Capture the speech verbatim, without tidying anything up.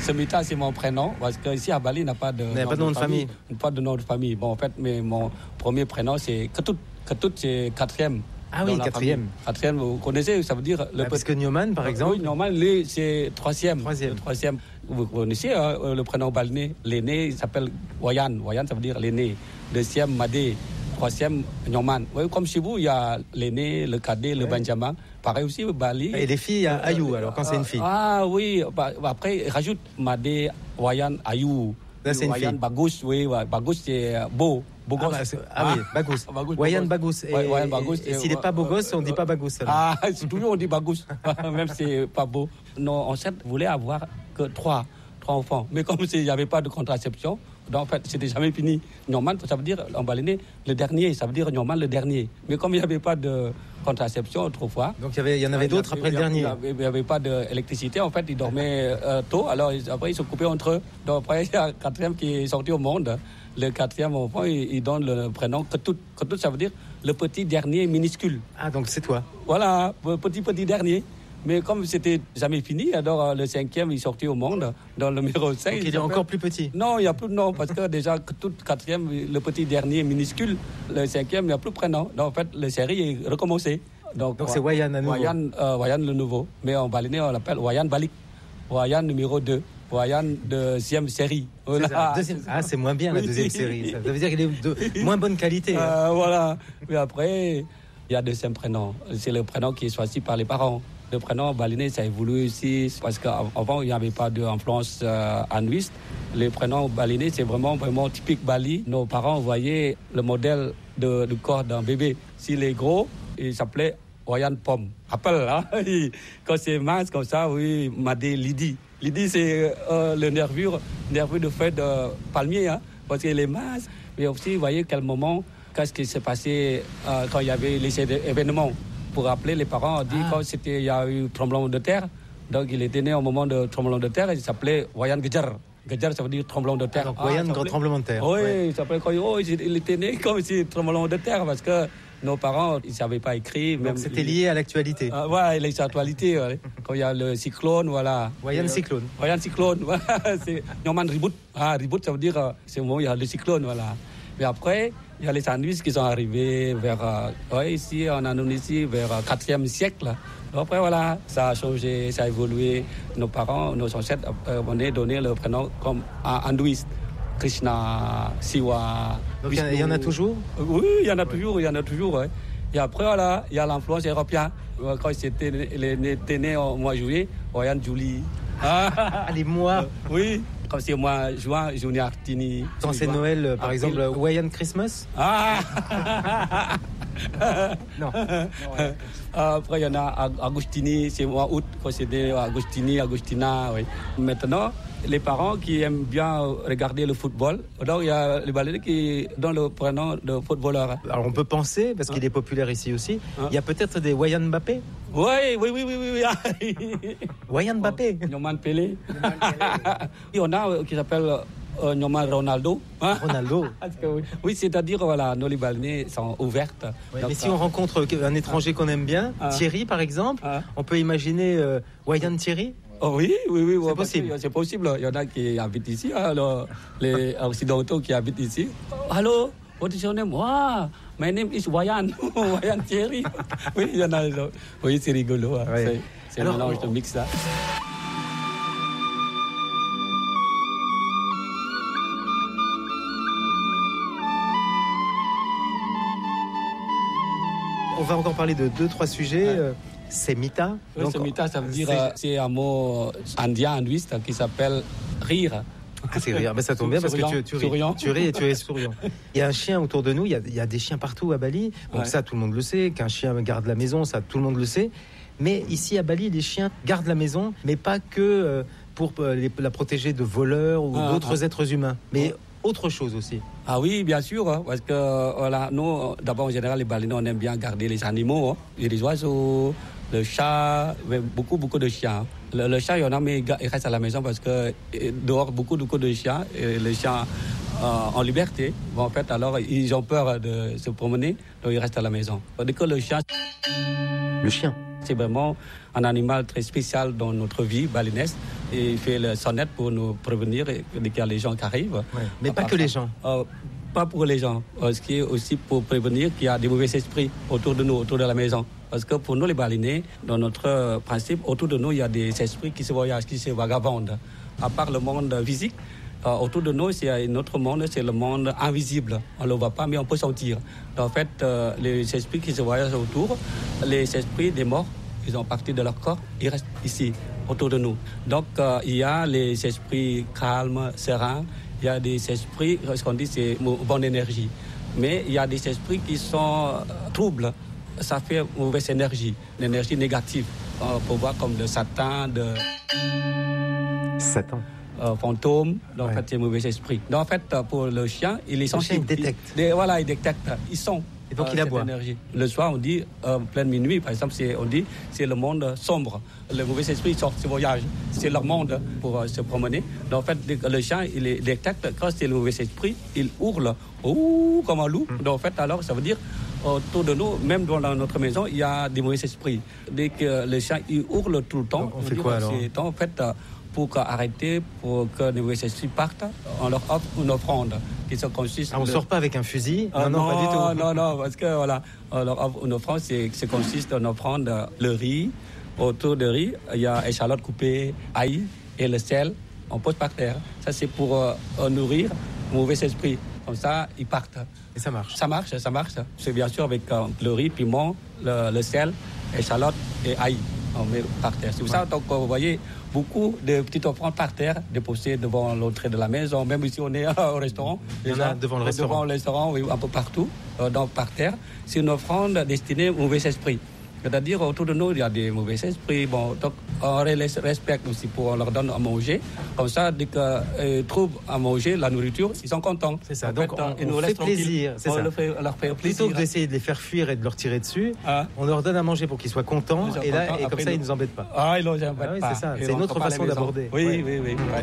Semita, c'est mon prénom, parce qu'ici à Bali, il n'y a pas de, nom, pas de nom de famille. famille. Pas de nom de famille. Bon, en fait, mais mon premier prénom, c'est Ketut. Ketut, c'est quatrième. Ah oui, quatrième. Quatrième, vous connaissez, ça veut dire... Le ah, parce que Nyoman, par exemple... Oui, Nyoman, lui, c'est troisième. Troisième. troisième. Vous connaissez hein, le prénom balinais. L'aîné, il s'appelle Wayan. Wayan, ça veut dire l'aîné. Deuxième, Madé. Troisième, Nyoman. Oui, comme chez vous, il y a l'aîné, le cadet, le ouais. Benjamin. Pareil aussi, Bali. Et les filles, à Ayou, alors, quand euh, c'est une fille. Ah oui, bah, après, rajoute Madé, Wayan, Ayou. Là, c'est une Wayan, fille. Bagus, oui, ouais. Bagus, c'est beau. Beau ah, gosse. Bah, ah oui, Bagus. Wayan Bagus. Et, Wayan Bagus. Et, et s'il n'est pas beau gosse, on ne dit pas Bagus. Alors. Ah, c'est toujours on dit Bagus. Même si c'est pas beau. Non, en fait, voulait avoir que trois, trois enfants. Mais comme il n'y avait pas de contraception, donc en fait, c'était jamais fini. Nyoman, ça veut dire, en balinais, le dernier. Ça veut dire Nyoman, le dernier. Mais comme il n'y avait pas de contraception autrefois. Donc il y, avait, il y en avait d'autres après le dernier. Il n'y avait pas d'électricité. En fait, ils dormaient euh, tôt. Alors après, ils se coupaient entre eux. Donc après, il y a un quatrième qui est sorti au monde. Le quatrième enfant, il, il donne le prénom Ketut. Ketut, ça veut dire le petit dernier minuscule. Ah, donc c'est toi. Voilà, le petit, petit dernier. Mais comme c'était jamais fini, alors le cinquième, il est sorti au monde, dans le numéro cinq. Donc il, il est encore plus petit. Non, il n'y a plus de nom, parce que déjà, tout quatrième, le petit dernier minuscule, le cinquième, il n'y a plus de prénom. Donc en fait, la série est recommencée. Donc, Donc c'est Wayan à nouveau. Wayan, euh, Wayan le nouveau. Mais en balinais, on l'appelle Wayan Balik. Wayan numéro deux. Wayan deuxième série. Voilà. Deuxième... Ah, c'est moins bien la deuxième série. Ça veut dire qu'il est de moins bonne qualité. Euh, voilà. Mais après, il y a deuxième prénom. C'est le prénom qui est choisi par les parents. Le prénom balinais, ça a évolué aussi parce qu'avant, il n'y avait pas d'influence euh, hindouiste. Le prénom balinais, c'est vraiment, vraiment typique Bali. Nos parents voyaient le modèle de, du corps d'un bébé. S'il est gros, il s'appelait Wayan Pom. Rappel, hein? Quand c'est mince comme ça, oui, Madé Lidi. L'idée, c'est euh, le nervure, nervure de feuille de palmier, hein, parce qu'il est mince. Mais aussi, vous voyez, quel moment, qu'est-ce qui s'est passé euh, quand il y avait les événements. Pour rappeler, les parents ont dit ah. quand c'était, il y a eu tremblement de terre. Donc, il était né au moment de tremblement de terre. Il s'appelait Wayan Gejar. Gejar, ça veut dire tremblement de terre. Ah, donc, ah, Wayan, grand tremblement de terre. Oui, ouais. il s'appelait quand oh, il était né comme si tremblement de terre, parce que nos parents, ils ne savaient pas écrire. Donc, même c'était lié à l'actualité. Ah, ouais, l'actualité. Ouais. Quand il y a le cyclone, voilà. Wayan cyclone. Wayan cyclone, voilà. C'est Nyoman Reboot. Ah, Reboot, ça veut dire, c'est au moment où il y a le cyclone, voilà. Mais après, il y a les sandwichs qui sont arrivés vers, euh, ouais, ici, en Indonésie, vers le quatrième siècle. Après, voilà, ça a changé, ça a évolué. Nos parents, nos ancêtres, euh, on a donné le prénom comme hindouiste. Krishna, Siwa. Donc il y en a toujours? Oui, il y en a toujours, il y en a toujours. Ouais. Et après, voilà, il y a l'influence européenne. Quand c'était né au mois de juillet, Wayan Julie. Ah, les mois. Oui. Comme c'est moi, juin, Junior Tini. Quand c'est Noël, par exemple, Wayan Christmas. Ah. Non. Après, il y en a Agustini, c'est mois août, quand c'était Agustini, Agustina. Oui. Maintenant, les parents qui aiment bien regarder le football, donc il y a les balinais qui donnent le prénom de footballeur. Alors on peut penser, parce qu'il est populaire ici aussi, hein? Il y a peut-être des Wayan Mbappé. Oui, oui, oui, oui, oui. Wayan Mbappé. Nyoman Pelé. Il y en a qui s'appelle euh, Nyoman Ronaldo. Ronaldo. Oui, c'est-à-dire, voilà, nos balinais sont ouvertes. Ouais, mais si on rencontre un étranger qu'on aime bien, ah. Thierry par exemple, ah. on peut imaginer euh, Wayan Thierry. Oh oui, oui, oui. C'est ouais, possible. C'est possible. Il y en a qui habitent ici, alors, les occidentaux qui habitent ici. Allô, what is your name? Wow, my name is Wayan. Wayan Thierry. Oui, il y en a. Oui, c'est rigolo. Hein. Ouais. C'est, c'est alors, un mélange de mix, ça. On va encore parler de deux, trois sujets. Ouais. Semita. Oui, Semita, ça veut dire, c'est, euh, c'est un mot indien, hindouiste, qui s'appelle rire. Ah, c'est rire. Ben, ça tombe bien parce que tu, tu, ris, tu ris et tu es souriant. Il y a un chien autour de nous, il y a, il y a des chiens partout à Bali. Donc ouais. Ça, tout le monde le sait. Qu'un chien garde la maison, ça, tout le monde le sait. Mais ici, à Bali, les chiens gardent la maison, mais pas que euh, pour euh, les, la protéger de voleurs ou ah, d'autres ah. êtres humains. Mais ah. autre chose aussi. Ah oui, bien sûr, hein, parce que voilà, nous, d'abord en général, les Balinais, on aime bien garder les animaux, hein. Il y a les oiseaux, le chat, beaucoup, beaucoup de chiens. Le, le chat, il y en a, mais il reste à la maison parce que dehors, beaucoup, beaucoup de chiens, et les chiens euh, en liberté. Bon, en fait, alors, ils ont peur de se promener, donc ils restent à la maison. Dès que le chien... Le chien C'est vraiment un animal très spécial dans notre vie balinese. Et il fait le sonnette pour nous prévenir dès qu'il y a les gens qui arrivent. Ouais, mais pas que les gens. Euh, pas pour les gens. Ce qui est aussi pour prévenir qu'il y a des mauvais esprits autour de nous, autour de la maison. Parce que pour nous, les balinais, dans notre principe, autour de nous, il y a des esprits qui se voyagent, qui se vagabondent. À part le monde physique, euh, autour de nous, c'est un autre monde, c'est le monde invisible. On ne le voit pas, mais on peut sentir. En fait, euh, les esprits qui se voyagent autour, les esprits des morts, ils ont parti de leur corps, ils restent ici, autour de nous. Donc, euh, il y a les esprits calmes, sereins, il y a des esprits, ce qu'on dit, c'est bonne énergie. Mais il y a des esprits qui sont euh, troubles. Ça fait mauvaise énergie, l'énergie négative. On peut voir comme de Satan, de... Satan. Euh, fantôme, donc ouais. en fait, c'est mauvais esprit. Donc en fait, pour le chien, il est sensible. Le chien, il détecte. Il, voilà, il détecte. Ils sont. Et donc euh, il aboie. Énergie. Le soir, on dit, euh, pleine minuit, par exemple, c'est, on dit, c'est le monde sombre. Le mauvais esprit sort, se voyage. C'est leur monde pour euh, se promener. Donc en fait, le chien, il est détecte. Quand c'est le mauvais esprit, il hurle, ouh, comme un loup. Mm. Donc en fait, alors, ça veut dire, autour de nous, même dans notre maison, il y a des mauvais esprits. Dès que le chien, il hurle tout le temps. Donc on fait quoi alors? C'est, en fait, euh, pour arrêter, pour que les mauvais esprits partent, on leur offre une offrande qui se consiste... Ah, on ne de... sort pas avec un fusil? Ah, non, non, non, pas du tout. Non, non, parce que voilà, on leur offre une offrande qui se consiste en offrande le riz. Autour du riz, il y a échalote coupée, ail et le sel. On pose par terre. Ça, c'est pour euh, nourrir les mauvais esprits. Comme ça, ils partent. Et ça marche? Ça marche, ça marche. C'est bien sûr avec euh, le riz, piment, le, le sel, échalote et ail. On met par terre. C'est pour ouais. ça, donc, vous voyez beaucoup de petites offrandes par terre déposées devant l'entrée de la maison. Même si on est au restaurant. Il y en a devant le restaurant. Devant le restaurant, oui, un peu partout, euh, donc par terre. C'est une offrande destinée aux mauvais esprits. C'est-à-dire, autour de nous, il y a des mauvais esprits. Bon, donc, on les respecte aussi pour on leur donne à manger. Comme ça, dès qu'ils euh, trouvent à manger, la nourriture, ils sont contents. C'est ça. En donc, fait, on, ils on nous fait plaisir. C'est on ça. leur fait, leur fait plaisir. Plutôt que d'essayer de les faire fuir et de leur tirer dessus, ah. on leur donne à manger pour qu'ils soient contents. Ils et là, et comme ça, ils ne nous embêtent pas. Ah, ils ne nous embêtent ah, oui, pas. c'est ça. C'est une autre façon d'aborder. Oui, ouais. oui, oui. oui.